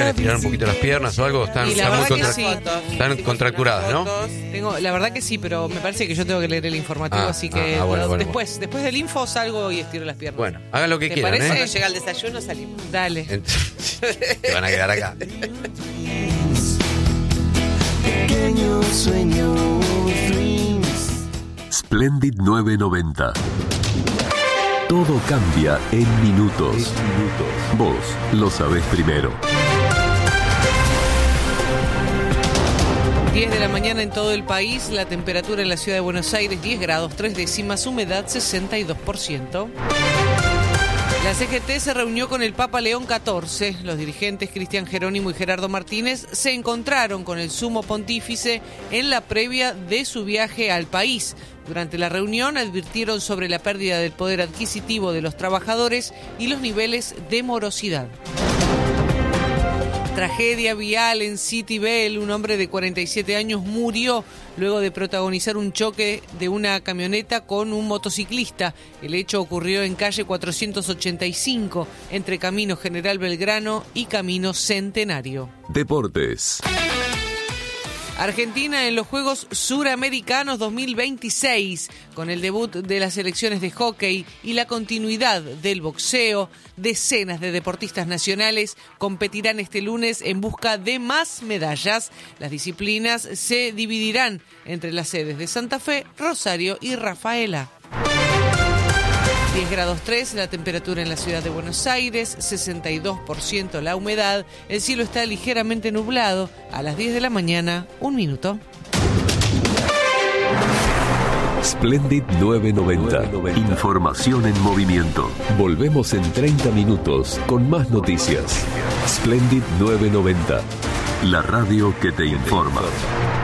pueden estirar un poquito las piernas o algo? Están Sí. contracturadas, ¿no? La verdad que sí, pero me parece que yo tengo que leer el informativo, así que bueno. después del info salgo y estiro las piernas. Bueno, hagan lo que ¿Te quieran, parece? Cuando llega el desayuno salimos. Dale. Te van a quedar acá. Pequeños sueños, dreams. Splendid 990. Todo cambia en minutos. Vos lo sabés primero. 10 de la mañana en todo el país, la temperatura en la ciudad de Buenos Aires 10 grados 3 décimas, humedad 62%. La CGT se reunió con el Papa León XIV. Los dirigentes Cristian Jerónimo y Gerardo Martínez se encontraron con el sumo pontífice en la previa de su viaje al país. Durante la reunión advirtieron sobre la pérdida del poder adquisitivo de los trabajadores y los niveles de morosidad. Tragedia vial en City Bell. Un hombre de 47 años murió luego de protagonizar un choque de una camioneta con un motociclista. El hecho ocurrió en calle 485, entre Camino General Belgrano y Camino Centenario. Deportes. Argentina en los Juegos Suramericanos 2026, con el debut de las selecciones de hockey y la continuidad del boxeo. Decenas de deportistas nacionales competirán este lunes en busca de más medallas. Las disciplinas se dividirán entre las sedes de Santa Fe, Rosario y Rafaela. 10 grados 3, la temperatura en la ciudad de Buenos Aires, 62% la humedad, el cielo está ligeramente nublado. A las 10 de la mañana, 1 minuto. Splendid 990. Información en movimiento. Volvemos en 30 minutos con más noticias. Splendid 990. La radio que te informa.